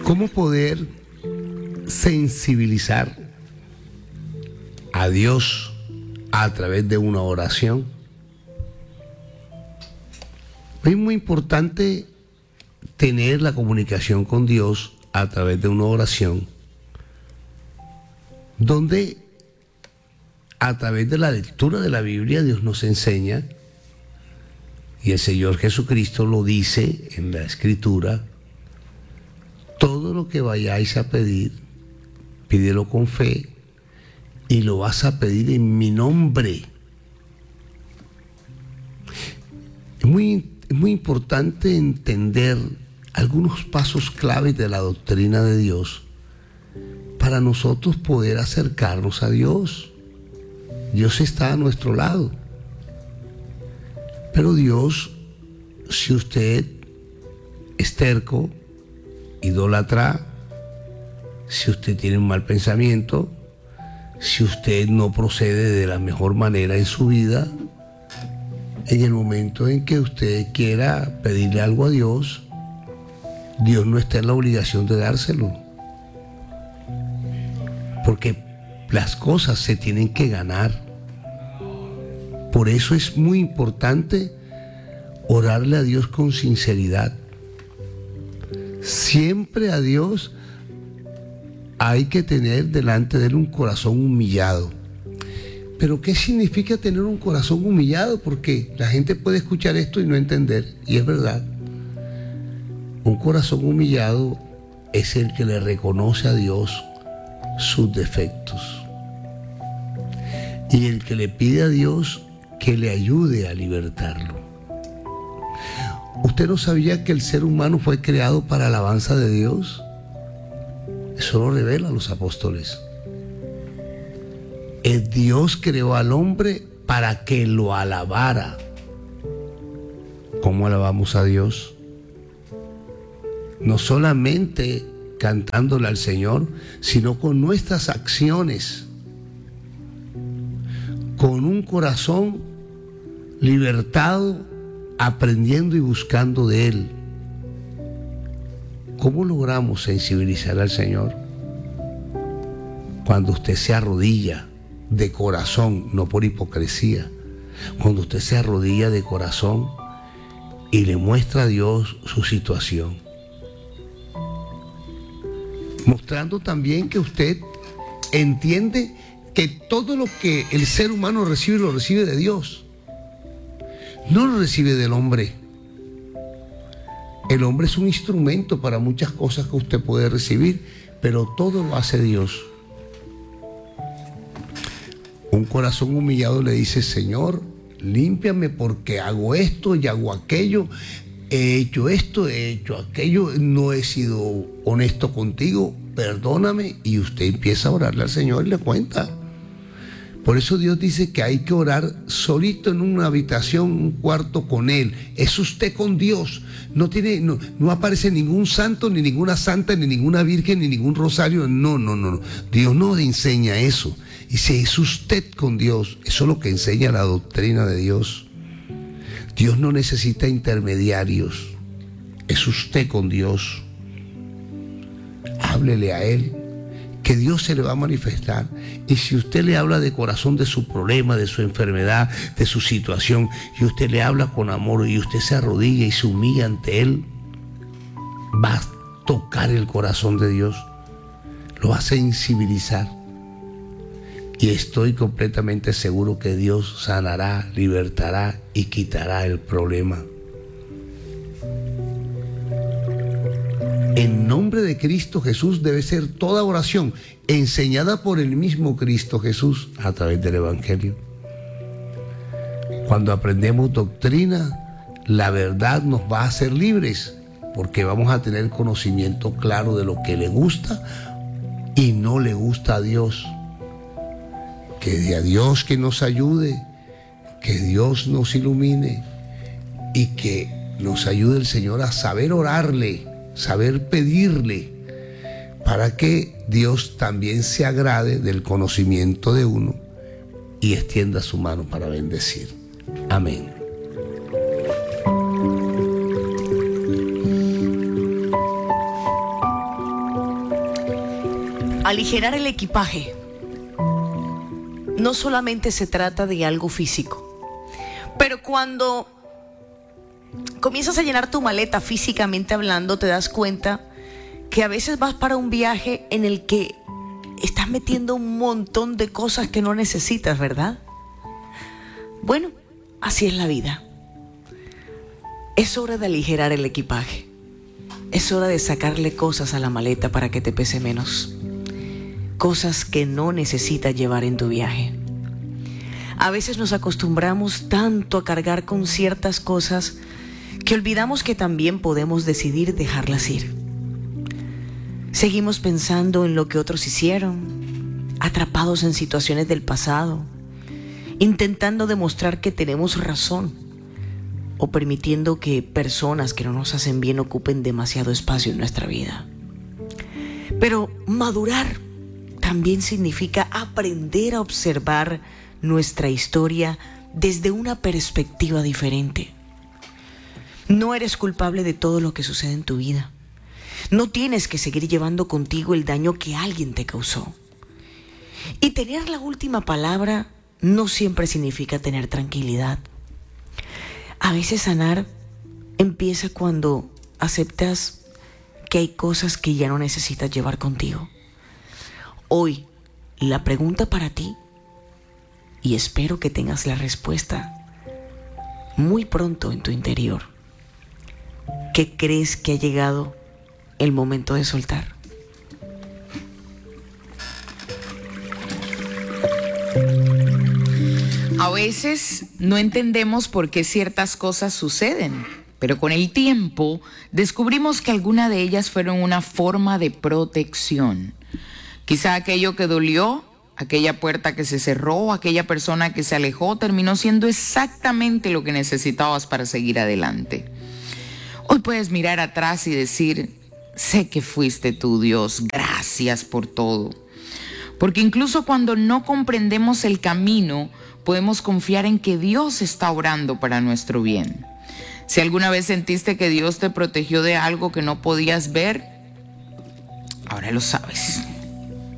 ¿Cómo poder sensibilizar a Dios a través de una oración? Es muy importante tener la comunicación con Dios a través de una oración, donde a través de la lectura de la Biblia Dios nos enseña, y el Señor Jesucristo lo dice en la Escritura: todo lo que vayáis a pedir, pídelo con fe y lo vas a pedir en mi nombre. Es muy importante entender algunos pasos claves de la doctrina de Dios para nosotros poder acercarnos a Dios. Dios está a nuestro lado. Pero Dios, si usted es terco, idólatra, si usted tiene un mal pensamiento, si usted no procede de la mejor manera en su vida, en el momento en que usted quiera pedirle algo a Dios, Dios no está en la obligación de dárselo. Porque las cosas se tienen que ganar. Por eso es muy importante orarle a Dios con sinceridad. Siempre a Dios hay que tener delante de él un corazón humillado. Pero ¿qué significa tener un corazón humillado? Porque la gente puede escuchar esto y no entender, y es verdad. Un corazón humillado es el que le reconoce a Dios sus defectos y el que le pide a Dios que le ayude a libertarlo. ¿Usted no sabía que el ser humano fue creado para alabanza de Dios? Eso lo revelan los apóstoles. El Dios creó al hombre para que lo alabara. ¿Cómo alabamos a Dios? No solamente cantándole al Señor, sino con nuestras acciones, con un corazón libertado, aprendiendo y buscando de Él. ¿Cómo logramos sensibilizar al Señor? Cuando usted se arrodilla de corazón, no por hipocresía, cuando usted se arrodilla de corazón y le muestra a Dios su situación, mostrando también que usted entiende que todo lo que el ser humano recibe, lo recibe de Dios, no lo recibe del hombre. El hombre es un instrumento para muchas cosas que usted puede recibir, pero todo lo hace Dios. Un corazón humillado le dice: Señor, límpiame porque hago esto y hago aquello, he hecho esto, he hecho aquello, no he sido honesto contigo, perdóname. Y usted empieza a orarle al Señor y le cuenta. Por eso Dios dice que hay que orar solito en una habitación, un cuarto con Él. Es usted con Dios. No aparece ningún santo, ni ninguna santa, ni ninguna virgen, ni ningún rosario. No. Dios no enseña eso. Dice, es usted con Dios. Eso es lo que enseña la doctrina de Dios. Dios no necesita intermediarios. Es usted con Dios. Háblele a Él, que Dios se le va a manifestar. Y si usted le habla de corazón de su problema, de su enfermedad, de su situación, y usted le habla con amor y usted se arrodilla y se humilla ante Él, va a tocar el corazón de Dios, lo va a sensibilizar. Y estoy completamente seguro que Dios sanará, libertará y quitará el problema. En nombre de Cristo Jesús debe ser toda oración enseñada por el mismo Cristo Jesús a través del Evangelio. Cuando aprendemos doctrina, la verdad nos va a hacer libres, porque vamos a tener conocimiento claro de lo que le gusta y no le gusta a Dios. Que de a Dios que nos ayude, que Dios nos ilumine y que nos ayude el Señor a saber orarle, saber pedirle, para que Dios también se agrade del conocimiento de uno y extienda su mano para bendecir. Amén. Aligerar el equipaje no solamente se trata de algo físico, pero cuando comienzas a llenar tu maleta físicamente hablando, te das cuenta que a veces vas para un viaje en el que estás metiendo un montón de cosas que no necesitas, ¿verdad? Bueno, así es la vida. Es hora de aligerar el equipaje. Es hora de sacarle cosas a la maleta para que te pese menos. Cosas que no necesitas llevar en tu viaje. A veces nos acostumbramos tanto a cargar con ciertas cosas que olvidamos que también podemos decidir dejarlas ir. Seguimos pensando en lo que otros hicieron, atrapados en situaciones del pasado, intentando demostrar que tenemos razón o permitiendo que personas que no nos hacen bien ocupen demasiado espacio en nuestra vida. Pero madurar también significa aprender a observar nuestra historia desde una perspectiva diferente. No eres culpable de todo lo que sucede en tu vida. No tienes que seguir llevando contigo el daño que alguien te causó. Y tener la última palabra no siempre significa tener tranquilidad. A veces sanar empieza cuando aceptas que hay cosas que ya no necesitas llevar contigo. Hoy, la pregunta para ti, y espero que tengas la respuesta muy pronto en tu interior: ¿qué crees que ha llegado el momento de soltar? A veces no entendemos por qué ciertas cosas suceden, pero con el tiempo descubrimos que algunas de ellas fueron una forma de protección. Quizá aquello que dolió, aquella puerta que se cerró, aquella persona que se alejó, terminó siendo exactamente lo que necesitabas para seguir adelante. Hoy puedes mirar atrás y decir: sé que fuiste tú, Dios, gracias por todo. Porque incluso cuando no comprendemos el camino, podemos confiar en que Dios está obrando para nuestro bien. Si alguna vez sentiste que Dios te protegió de algo que no podías ver, ahora lo sabes.